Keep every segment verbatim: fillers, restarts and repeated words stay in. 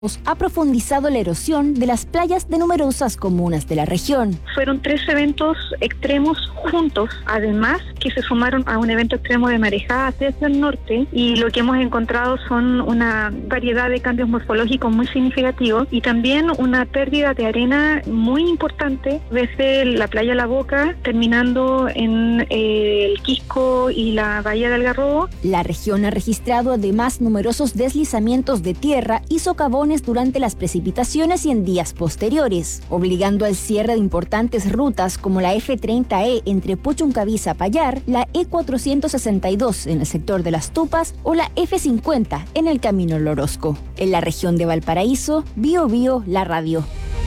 ha profundizado la erosión de las playas de numerosas comunas de la región. Fueron tres eventos extremos juntos, además que se sumaron a un evento extremo de marejada desde el norte, y lo que hemos encontrado son una variedad de cambios morfológicos muy significativos y también una pérdida de arena muy importante desde la playa La Boca, terminando en eh, el Quisco y la bahía de Algarrobo. La región ha registrado además numerosos deslizamientos de tierra y socavones durante las precipitaciones y en días posteriores, obligando al cierre de importantes rutas como la F treinta E entre Puchuncaví-Zapallar, la E cuatrocientos sesenta y dos en el sector de Las Tupas o la F cincuenta en el Camino El Orozco. En la región de Valparaíso, Bio Bio, la radio.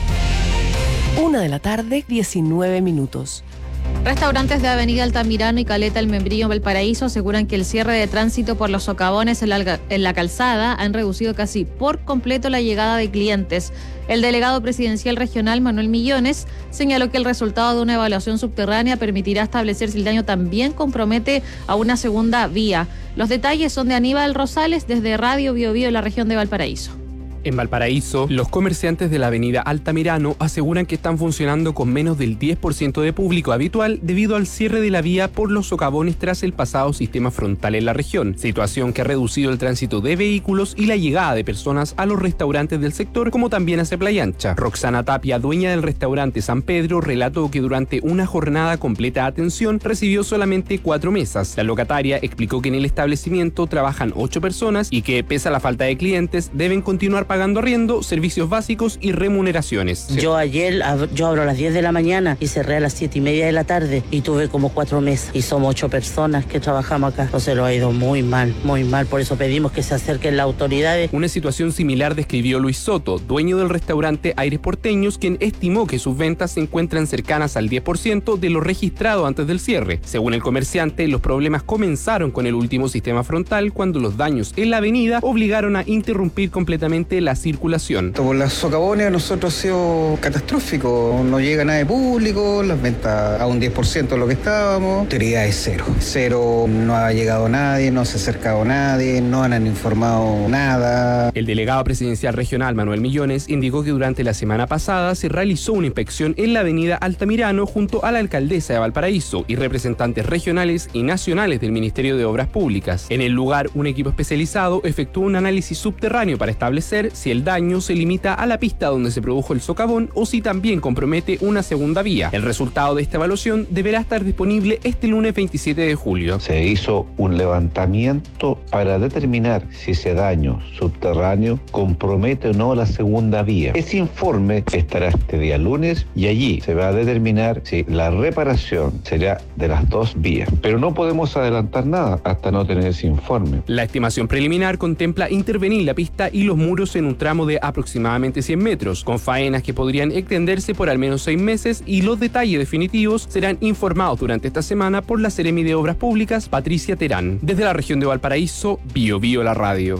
Una de la tarde, diecinueve minutos. Restaurantes de Avenida Altamirano y Caleta El Membrillo en Valparaíso aseguran que el cierre de tránsito por los socavones en la, en la calzada han reducido casi por completo la llegada de clientes. El delegado presidencial regional, Manuel Millones, señaló que el resultado de una evaluación subterránea permitirá establecer si el daño también compromete a una segunda vía. Los detalles son de Aníbal Rosales desde Radio Bio Bio en la región de Valparaíso. En Valparaíso, los comerciantes de la avenida Altamirano aseguran que están funcionando con menos del diez por ciento de público habitual debido al cierre de la vía por los socavones tras el pasado sistema frontal en la región, situación que ha reducido el tránsito de vehículos y la llegada de personas a los restaurantes del sector, como también hacia Playa Ancha. Roxana Tapia, dueña del restaurante San Pedro, relató que durante una jornada completa de atención recibió solamente cuatro mesas. La locataria explicó que en el establecimiento trabajan ocho personas y que, pese a la falta de clientes, deben continuar pagando pagando arriendo, servicios básicos y remuneraciones. Sí. Yo ayer, yo abro a las diez de la mañana y cerré a las siete y media de la tarde y tuve como cuatro mesas y somos ocho personas que trabajamos acá. Entonces lo ha ido muy mal, muy mal, por eso pedimos que se acerquen las autoridades. Una situación similar describió Luis Soto, dueño del restaurante Aires Porteños, quien estimó que sus ventas se encuentran cercanas al diez por ciento de lo registrado antes del cierre. Según el comerciante, los problemas comenzaron con el último sistema frontal cuando los daños en la avenida obligaron a interrumpir completamente la circulación. Por las socavones a nosotros ha sido catastrófico, no llega nada de público, las ventas a un diez por ciento de lo que estábamos, teoría es cero, cero, no ha llegado nadie, no se ha acercado nadie, no han informado nada. El delegado presidencial regional Manuel Millones indicó que durante la semana pasada se realizó una inspección en la avenida Altamirano junto a la alcaldesa de Valparaíso y representantes regionales y nacionales del Ministerio de Obras Públicas. En el lugar, un equipo especializado efectuó un análisis subterráneo para establecer si el daño se limita a la pista donde se produjo el socavón o si también compromete una segunda vía. El resultado de esta evaluación deberá estar disponible este lunes veintisiete de julio. Se hizo un levantamiento para determinar si ese daño subterráneo compromete o no la segunda vía. Ese informe estará este día lunes y allí se va a determinar si la reparación será de las dos vías. Pero no podemos adelantar nada hasta no tener ese informe. La estimación preliminar contempla intervenir la pista y los muros en un tramo de aproximadamente cien metros, con faenas que podrían extenderse por al menos seis meses, y los detalles definitivos serán informados durante esta semana por la Seremi de Obras Públicas, Patricia Terán. Desde la región de Valparaíso, Bio Bio la radio.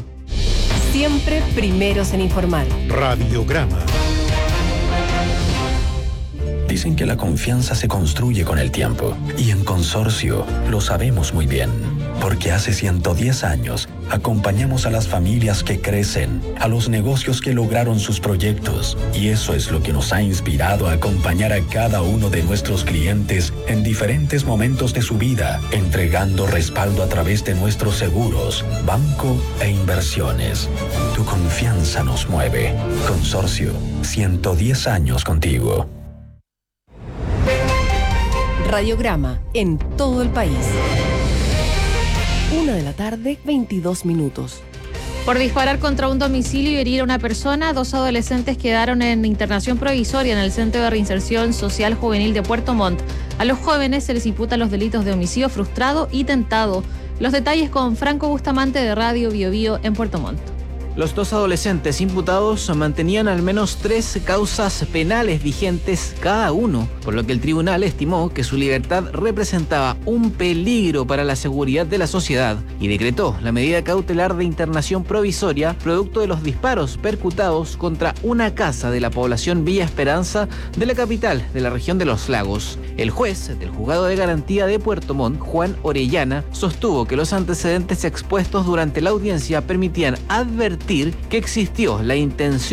Siempre primeros en informar. Radiograma. Dicen que la confianza se construye con el tiempo, y en Consorcio lo sabemos muy bien, porque hace ciento diez años acompañamos a las familias que crecen, a los negocios que lograron sus proyectos, y eso es lo que nos ha inspirado a acompañar a cada uno de nuestros clientes en diferentes momentos de su vida, entregando respaldo a través de nuestros seguros, banco e inversiones. Tu confianza nos mueve. Consorcio, ciento diez años contigo. Radiograma en todo el país. Una de la tarde, veintidós minutos. Por disparar contra un domicilio y herir a una persona, dos adolescentes quedaron en internación provisoria en el Centro de Reinserción Social Juvenil de Puerto Montt. A los jóvenes se les imputan los delitos de homicidio frustrado y tentado. Los detalles con Franco Bustamante de Radio Bio Bio en Puerto Montt. Los dos adolescentes imputados mantenían al menos tres causas penales vigentes cada uno, por lo que el tribunal estimó que su libertad representaba un peligro para la seguridad de la sociedad y decretó la medida cautelar de internación provisoria producto de los disparos percutados contra una casa de la población Villa Esperanza de la capital de la región de Los Lagos. El juez del Juzgado de Garantía de Puerto Montt, Juan Orellana, sostuvo que los antecedentes expuestos durante la audiencia permitían advertir admitir que existió la intención